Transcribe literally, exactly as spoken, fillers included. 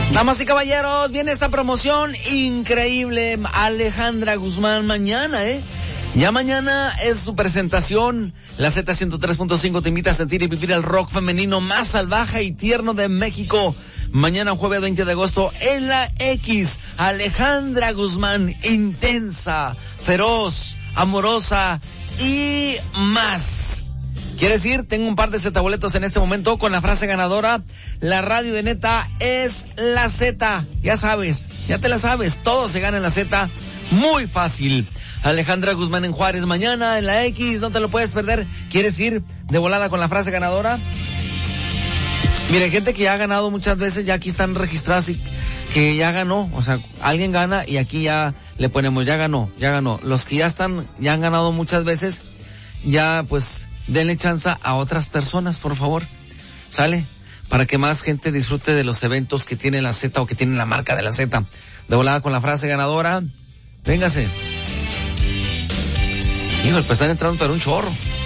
Damas y caballeros, viene esta promoción increíble. Alejandra Guzmán mañana, ¿eh? Ya mañana es su presentación. La Z ciento tres punto cinco te invita a sentir y vivir el rock femenino más salvaje y tierno de México. Mañana, jueves veinte de agosto, en la X. Alejandra Guzmán, intensa, feroz, amorosa y más. ¿Quieres ir? Tengo un par de Z boletos en este momento con la frase ganadora: la radio de neta es la Z. Ya sabes, ya te la sabes, todo se gana en la Z, muy fácil. Alejandra Guzmán en Juárez mañana en la X, no te lo puedes perder. ¿Quieres ir de volada con la frase ganadora? Miren, gente que ya ha ganado muchas veces, ya aquí están registradas y que ya ganó, o sea, alguien gana y aquí ya le ponemos ya ganó, ya ganó. Los que ya están, ya han ganado muchas veces, ya pues denle chance a otras personas, por favor. ¿Sale? Para que más gente disfrute de los eventos que tiene la Z o que tiene la marca de la Z. De volada con la frase ganadora. Véngase. Híjole, pues están entrando para un chorro.